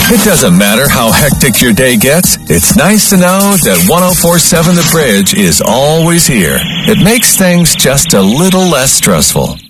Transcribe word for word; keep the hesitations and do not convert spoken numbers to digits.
It doesn't matter how hectic your day gets. It's nice to know that one oh four point seven The Bridge is always here. It makes things just a little less stressful.